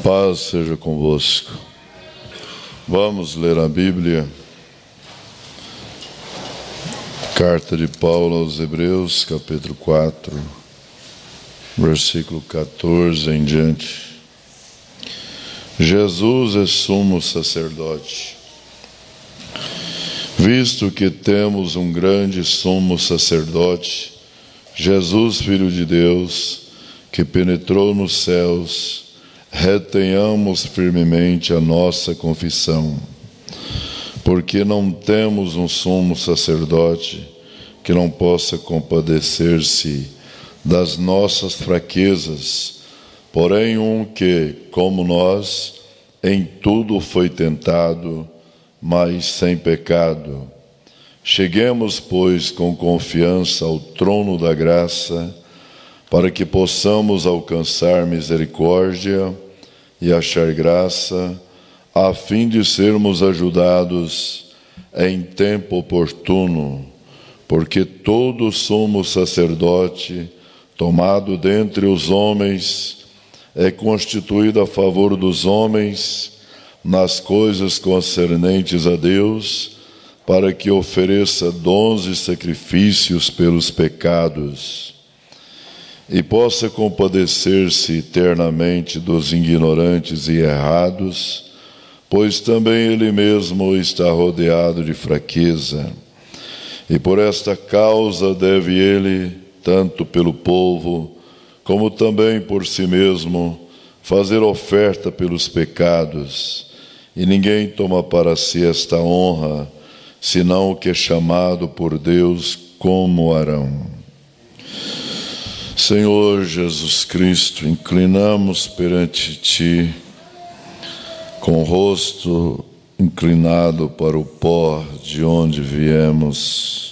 Paz seja convosco. Vamos ler a Bíblia. Carta de Paulo aos Hebreus, capítulo 4, versículo 14 em diante. Jesus é sumo sacerdote. Visto que temos um grande sumo sacerdote, Jesus, Filho de Deus, que penetrou nos céus, retenhamos firmemente a nossa confissão, porque não temos um sumo sacerdote que não possa compadecer-se das nossas fraquezas, porém um que, como nós, em tudo foi tentado, mas sem pecado. Cheguemos, pois, com confiança ao trono da graça, para que possamos alcançar misericórdia e achar graça, a fim de sermos ajudados em tempo oportuno, porque todo sumo sacerdote, tomado dentre os homens, é constituído a favor dos homens nas coisas concernentes a Deus, para que ofereça dons e sacrifícios pelos pecados, e possa compadecer-se eternamente dos ignorantes e errados, pois também ele mesmo está rodeado de fraqueza. E por esta causa deve ele, tanto pelo povo, como também por si mesmo, fazer oferta pelos pecados. E ninguém toma para si esta honra, senão o que é chamado por Deus, como Arão. Senhor Jesus Cristo, inclinamos perante Ti, com o rosto inclinado para o pó de onde viemos,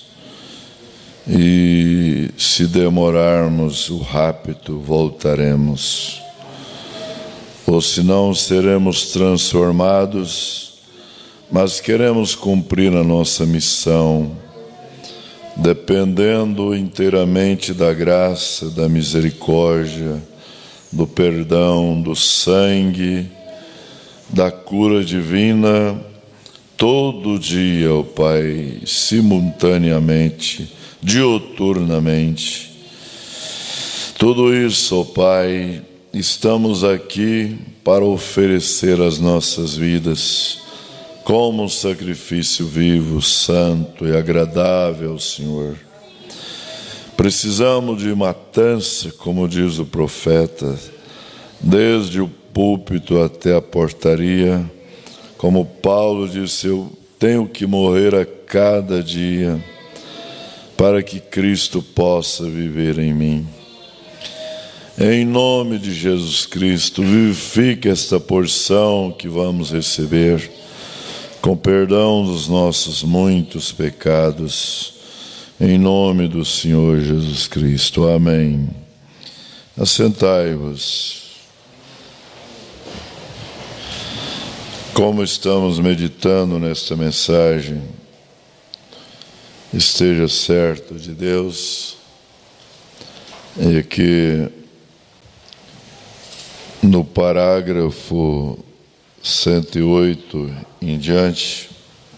e se demorarmos o rápido, voltaremos, ou senão seremos transformados, mas queremos cumprir a nossa missão, dependendo inteiramente da graça, da misericórdia, do perdão, do sangue, da cura divina, todo dia, ó Pai, simultaneamente, diuturnamente. Tudo isso, ó Pai, estamos aqui para oferecer as nossas vidas como um sacrifício vivo, santo e agradável ao Senhor. Precisamos de matança, como diz o profeta, desde o púlpito até a portaria. Como Paulo disse, eu tenho que morrer a cada dia para que Cristo possa viver em mim. Em nome de Jesus Cristo, vivifique esta porção que vamos receber, com perdão dos nossos muitos pecados, em nome do Senhor Jesus Cristo. Amém. Assentai-vos. Como estamos meditando nesta mensagem, esteja certo de Deus, é que no parágrafo 108 em diante,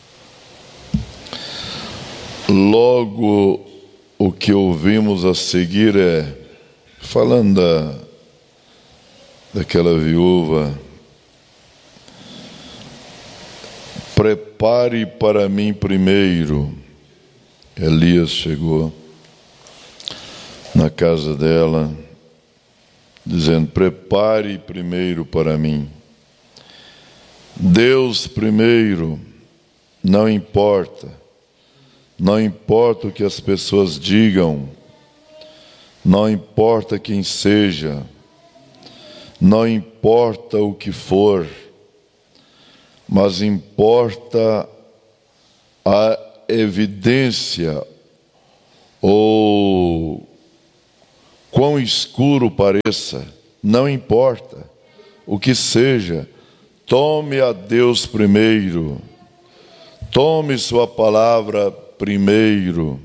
logo o que ouvimos a seguir é, falando daquela viúva: prepare para mim primeiro. Elias chegou na casa dela, dizendo: prepare primeiro para mim. Deus primeiro, não importa o que as pessoas digam, não importa quem seja, não importa o que for, mas importa a evidência, ou quão escuro pareça, não importa o que seja, tome a Deus primeiro, tome sua palavra primeiro,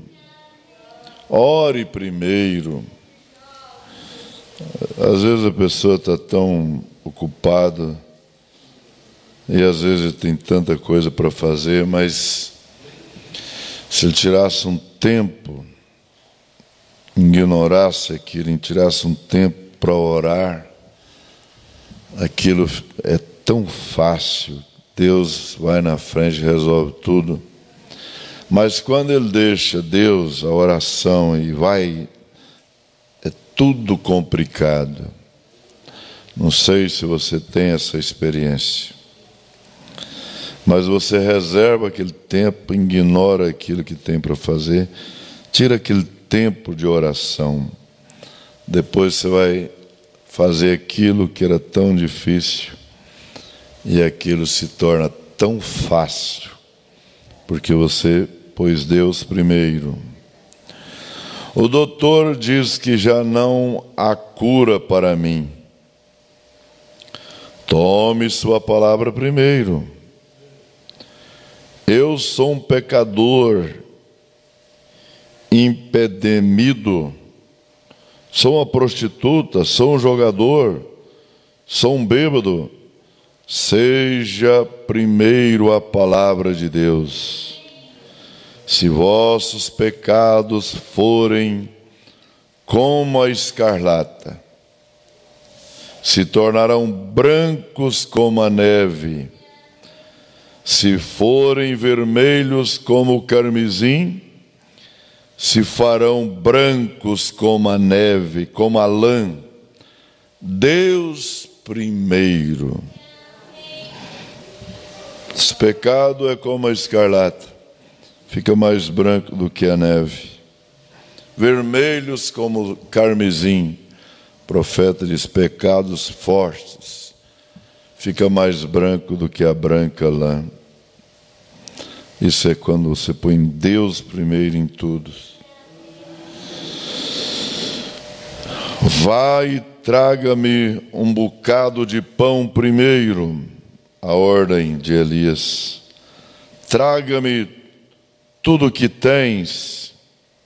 ore primeiro. Às vezes a pessoa está tão ocupado e às vezes tem tanta coisa para fazer, mas se ele tirasse um tempo, ignorasse aquilo, tirasse um tempo para orar, aquilo é tão fácil. Deus vai na frente e resolve tudo. Mas quando ele deixa Deus, a oração, e vai, é tudo complicado. Não sei se você tem essa experiência. Mas você reserva aquele tempo, ignora aquilo que tem para fazer, tira aquele tempo de oração. Depois você vai fazer aquilo que era tão difícil e aquilo se torna tão fácil, porque você pôs Deus primeiro. O doutor diz que já não há cura para mim. Tome sua palavra primeiro. Eu sou um pecador impedimido, sou uma prostituta, sou um jogador, sou um bêbado. Seja primeiro a palavra de Deus. Se vossos pecados forem como a escarlata, se tornarão brancos como a neve. Se forem vermelhos como o carmesim, se farão brancos como a neve, como a lã. Deus primeiro. Esse pecado é como a escarlata, fica mais branco do que a neve. Vermelhos como o carmesim, o profeta diz, pecados fortes, fica mais branco do que a branca lã. Isso é quando você põe Deus primeiro em tudo. Vai e traga-me um bocado de pão primeiro, a ordem de Elias. Traga-me tudo o que tens.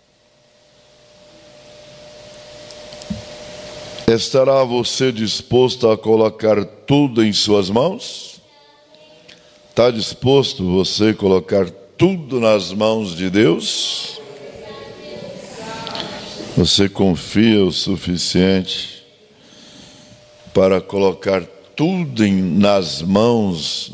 Estará você disposto a colocar tudo em suas mãos? Está disposto você a colocar tudo nas mãos de Deus? Você confia o suficiente para colocar tudo nas mãos